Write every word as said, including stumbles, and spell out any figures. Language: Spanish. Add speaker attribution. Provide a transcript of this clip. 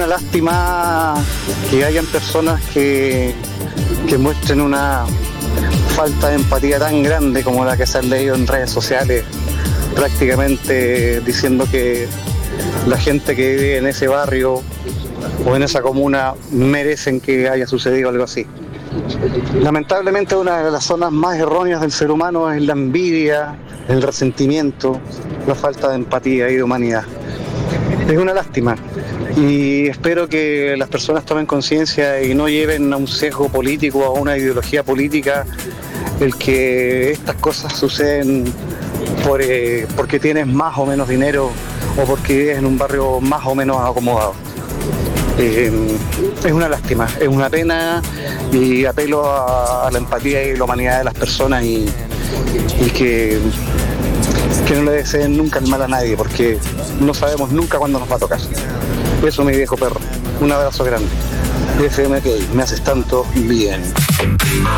Speaker 1: lástima que hayan personas que, que muestren una falta de empatía tan grande como la que se han leído en redes sociales, prácticamente diciendo que la gente que vive en ese barrio o en esa comuna merecen que haya sucedido algo así. Lamentablemente una de las zonas más erróneas del ser humano es la envidia, el resentimiento, la falta de empatía y de humanidad. Es una lástima y espero que las personas tomen conciencia y no lleven a un sesgo político o a una ideología política el que estas cosas suceden por, eh, porque tienes más o menos dinero o porque vives en un barrio más o menos acomodado. Eh, es una lástima, es una pena y apelo a, a la empatía y la humanidad de las personas y, y que, que no le deseen nunca el mal a nadie porque no sabemos nunca cuándo nos va a tocar. Eso, mi viejo perro, un abrazo grande. F M K, me haces tanto bien.